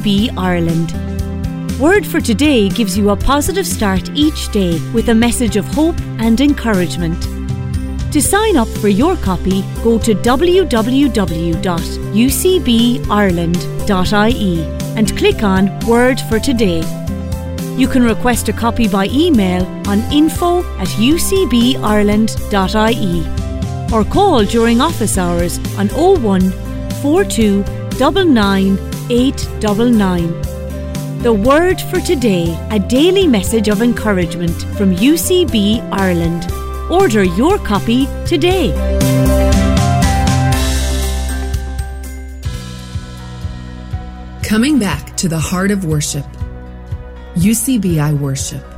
UCB Ireland. Word for Today gives you a positive start each day with a message of hope and encouragement. To sign up for your copy, go to www.ucbireland.ie and click on Word for Today. You can request a copy by email on info@ucbireland.ie or call during office hours on 01 42 99 899. The Word for Today, a daily message of encouragement from UCB Ireland. Order your copy today. Coming back to the heart of worship. UCBI Worship.